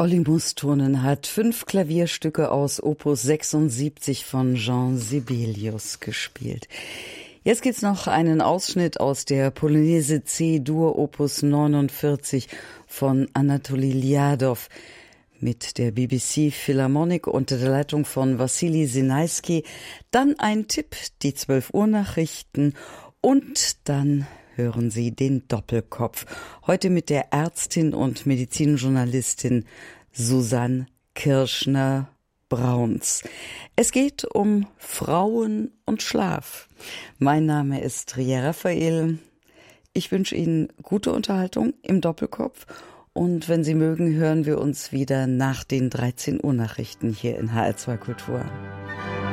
Olli Musturnen hat 5 Klavierstücke aus Opus 76 von Jean Sibelius gespielt. Jetzt gibt's noch einen Ausschnitt aus der Polonaise C-Dur Opus 49 von Anatoli Liadow mit der BBC Philharmonic unter der Leitung von Wassili Sinaiski. Dann ein Tipp, die 12 Uhr Nachrichten und dann hören Sie den Doppelkopf. Heute mit der Ärztin und Medizinjournalistin Susanne Kirschner-Brauns. Es geht um Frauen und Schlaf. Mein Name ist Ria Raphael. Ich wünsche Ihnen gute Unterhaltung im Doppelkopf. Und wenn Sie mögen, hören wir uns wieder nach den 13 Uhr Nachrichten hier in HR2 Kultur.